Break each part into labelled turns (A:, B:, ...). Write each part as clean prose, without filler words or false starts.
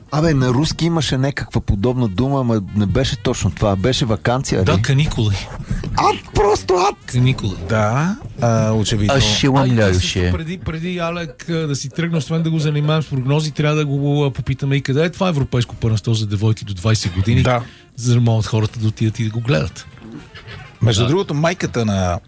A: Абе, на руски имаше някаква подобна дума, но не беше точно това. Беше ваканция.
B: Да, каникули.
A: Просто
B: Каникули.
C: Да, очевидно.
B: Преди Алек да си тръгне, освен да го занимавам с прогнози, трябва да го попитаме и къде е това европейско първенство за девойки до 20 години, за да могат хората да отидат и да го гледат.
C: Между другото, майката на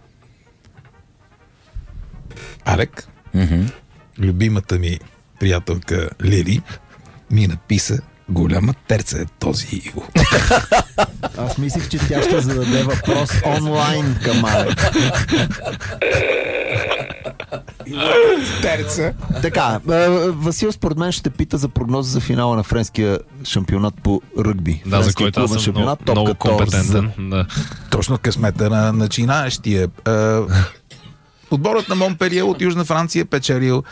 C: Алек, любимата ми приятелка Лили, ми написа: голяма терца е този Иво.
A: Аз мислих, че тя ще зададе въпрос онлайн към Алек.
C: Терца.
A: Така, Васил според мен ще пита за прогноза за финала на френския шампионат по ръгби.
D: Да, за който аз съм много компетентен. Да.
C: Точно късмета на начинаещия. Отборът на Монпелие от Южна Франция печелил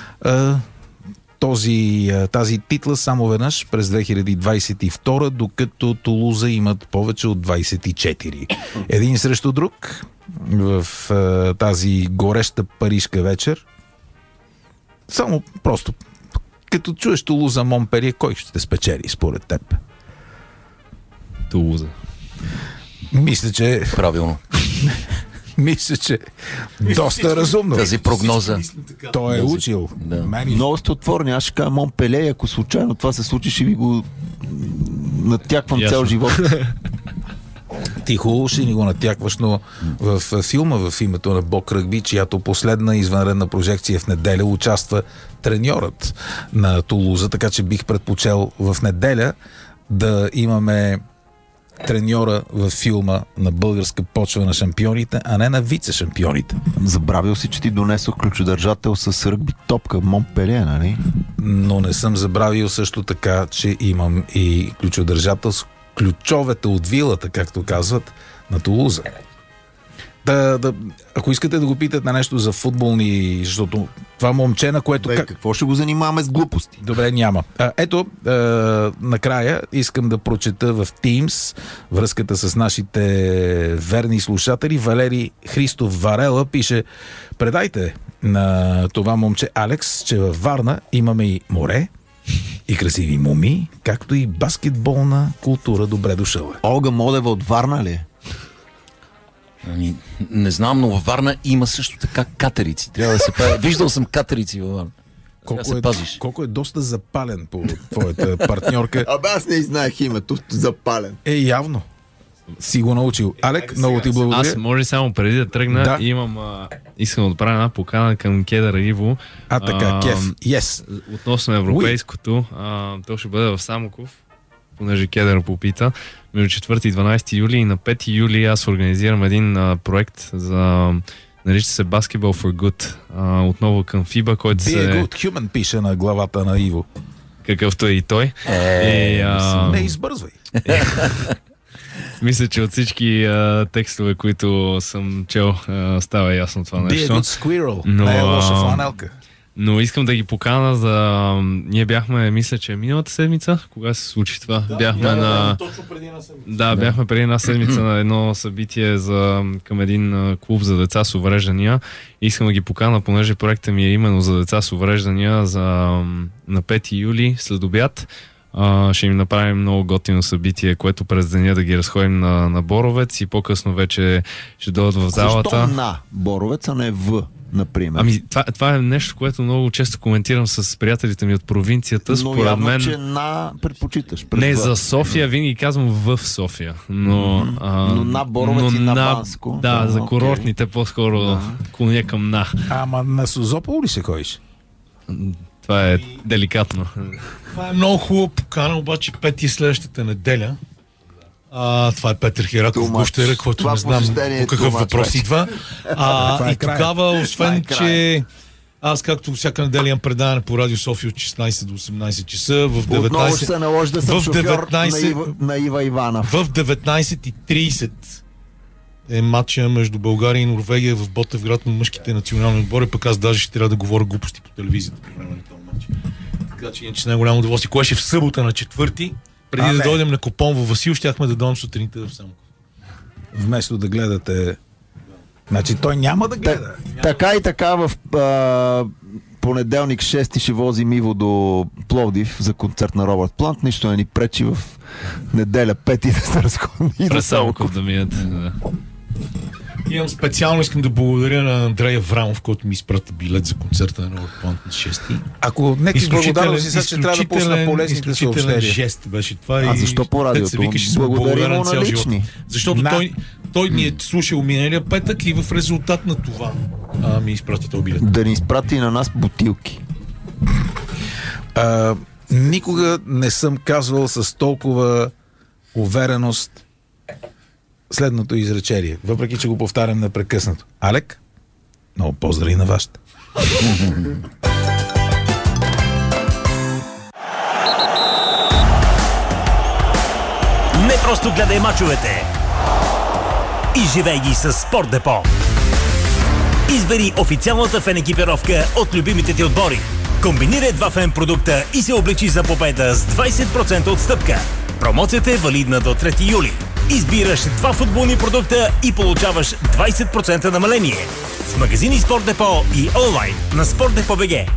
C: тази титла само веднъж през 2022, докато Тулуза имат повече от 24. Един срещу друг в тази гореща парижка вечер. Само просто като чуеш Тулуза Монпелие, кой ще спечели според теб?
D: Тулуза.
C: Мисля, че...
E: Правилно.
C: Мисля, че доста разумно.
E: Тази прогноза.
C: Той е учил.
E: Да.
A: Много сте отворни. Аз ще кажа Монпеле, ако случайно това се случи, ще ви го натяквам цял живот.
C: Ти хубаво ще ни го натякваш, но в филма в името на Бог ръгби, чиято последна извънредна прожекция в неделя, участва треньорът на Тулуза, така че бих предпочел в неделя да имаме треньора във филма на българска почва на шампионите, а не на вице-шампионите.
A: Забравил си, че ти донесох ключодържател с ръгби топка Монпеле, нали?
C: Но не съм забравил също така, че имам и ключодържател с ключовете от вилата, както казват, на Тулуза. Ако искате да го питате на нещо за футболни, защото това момче, на което...
A: Какво ще го занимаваме с глупости?
C: Добре, няма. Ето, накрая искам да прочета в Teams връзката с нашите верни слушатели. Валери Христов Варела пише: предайте на това момче Алекс, че във Варна имаме и море, и красиви муми, както и баскетболна култура. Добре дошъл е.
A: Олга Модева от Варна ли?
E: Не знам, но във Варна има също така катерици. Трябва да се пази. Виждал съм катерици във Варна.
C: Колко е доста запален по твоята партньорка.
A: Абе, аз не знаех името. Запален.
C: Явно. Си го научил. Алек, много ти благодаря.
D: Аз може само преди да тръгна, искам да отправя една покана към Кедър Иво.
C: Така, Кеф. Yes.
D: Относно европейското, то ще бъде в Самоков, понеже Кедър попита. Между 4 и 12 юли и на 5 юли аз организирам един проект за... нарича се Basketball for Good. Отново към FIBA, който
C: Be a good human пише на главата на Иво.
D: Какъвто е и той.
C: Не избързвай.
D: Мисля, че от всички текстове, които съм чел, става ясно това нещо.
C: Be a good squirrel. Не е лоша фланелка.
D: Но искам да ги покана за... Ние бяхме, мисля, че миналата седмица, кога се случи това?
B: Точно преди една седмица.
D: Да, бяхме преди една седмица на едно събитие към един клуб за деца с увреждания. Искам да ги покана, понеже проектът ми е именно за деца с увреждания на 5 юли след обяд. Ще им направим много готино събитие, което през деня да ги разходим на Боровец и по-късно вече ще дойдат в залата.
A: Защо на Боровец, а не в, например?
D: Това е нещо, което много често коментирам с приятелите ми от провинцията.
A: Но
D: според
A: явно,
D: мен...
A: че предпочиташ.
D: Не, за София винаги казвам в София. Но
A: на Боровец и на Банско.
D: Да, за курортните по-скоро клоня към на.
C: Ама на Созопол ли се ходиш?
D: Това е деликатно.
B: Това е много хубава покана, обаче 5 и следващата неделя. Това е Петър Хераков, Гущера, който не знам по какъв въпрос идва. И тогава, освен, че аз, както всяка неделя, имам предаване по Радио София от 16 до 18 часа. В 19...
A: Отново ще се наложи да съм шофьор на Ива Иванов.
B: В 19:30 е матча между България и Норвегия в Ботевград на мъжките национални отбори, пък аз даже ще трябва да говоря глупости по телевизията по време на този матч. Така че иначе с най-голямо удоволствие. Кое ще в събота на 4, преди да дойдем на Копон във Васил, щяхме да дойдем сутринта в Самоков.
C: Вместо да гледате... Значи той няма да гледа.
A: Така и така понеделник 6 ще возим Иво до Пловдив за концерт на Робърт Плант. Нищо не ни пречи в неделя 5 да се разходи и да
D: Самоков да минете. Да.
B: Имам специално, искам да благодаря на Андрей Аврамов, който ми изпрати билет за концерта на Робърт Плант на 6-ти.
C: Ако нека благодарност си, че трябва да пусна полезните съобщения.
B: Жест беше това.
A: А защо по радиото?
B: Благодаря му на лични. Защото той ни е слушал миналия петък и в резултат на това ми изпрати този билет.
A: Да ни изпрати на нас бутилки.
C: Никога не съм казвал с толкова увереност следното изречение, въпреки че го повтарям непрекъснато. Алек, много поздрави на вашите.
F: Не просто гледай мачовете, изживей ги с Спорт Депо. Избери официалната фен екипировка от любимите ти отбори. Комбинирай два фен продукта и се облечи за победа с 20% отстъпка. Промоцията е валидна до 3 юли. Избираш два футболни продукта и получаваш 20% намаление. В магазини Спорт Депо и онлайн на sportdepo.bg.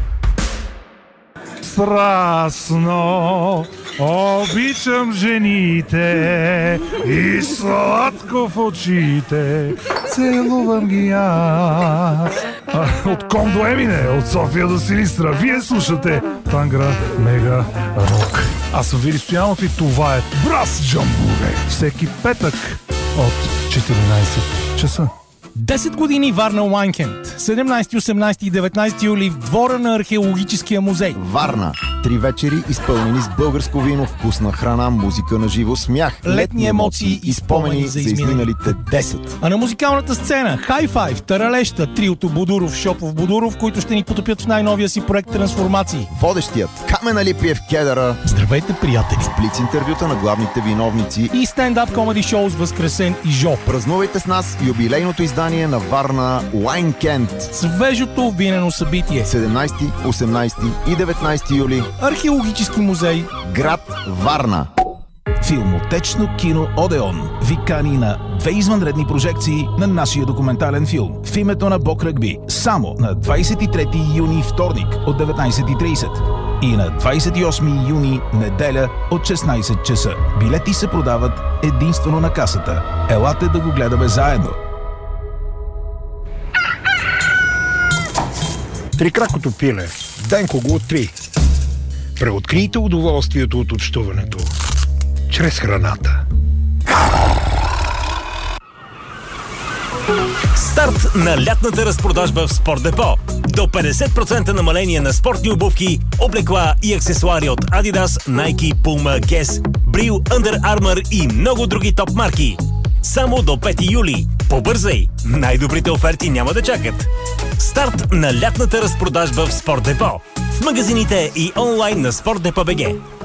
G: Страстно обичам жените и сладко в очите целувам ги аз. От Ком до Емине, от София до Силистра, вие слушате Тангра Мега Рок. Аз съм Вили Стоянов и това е Брас Джамбуре. Всеки петък от 14 часа.
H: 10 години Варна Уайнкенд. 17, 18 и 19 юли в двора на Археологическия музей.
A: Варна. 3 вечери, изпълнени с българско вино, вкусна храна, музика на живо, смях,
H: летни емоции и спомени за изминалите 10. А на музикалната сцена High Five, Таралеща, триото Бодуров, Шопов, Бодуров, които ще ни потопят в най-новия си проект Трансформации.
A: Водещият Камен Алипиев Кедъра.
H: Здравейте, приятели!
A: Сплиц интервюта на главните виновници
H: и стендап комеди шоу с Възкресен и Жо.
A: Празнувайте с нас юбилейното издание на Варна Уайнкенд.
H: Свежото винено събитие.
A: 17, 18 и 19 юли.
H: Археологически музей.
A: Град Варна.
I: Филмотечно кино Одеон ви кани на 2 извънредни прожекции на нашия документален филм в името на Бог Ръгби. Само на 23 юни вторник от 19:30 и на 28 юни неделя от 16 часа. Билети се продават единствено на касата. Елате да го гледаме заедно.
J: Трикракото пиле. Денко го откри. Преоткрийте удоволствието от общуването чрез храната.
F: Старт на лятната разпродажба в Спорт Депо. До 50% намаление на спортни обувки, облекла и аксесуари от Adidas, Nike, Puma, Guess, Bril, Under Armour и много други топ марки. Само до 5 юли. Побързай! Най-добрите оферти няма да чакат. Старт на лятната разпродажба в Спорт Депо. В магазините и онлайн на sportdepo.bg.